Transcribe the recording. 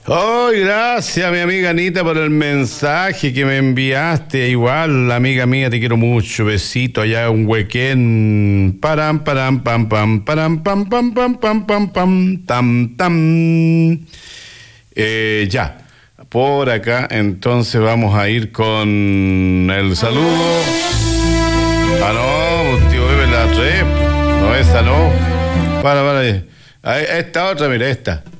Oh, gracias, mi amiga Anita, por el mensaje que me enviaste. Igual, amiga mía, te quiero mucho. Besito allá, un huequén. Param, param, pam, pam, param, pam, pam, pam, pam, pam, pam, tam, tam. Ya, por acá, entonces vamos a ir con el saludo. Ah, no, pues, tío Bebe, la tres. No, esa no. Para. Esta otra, mira, esta.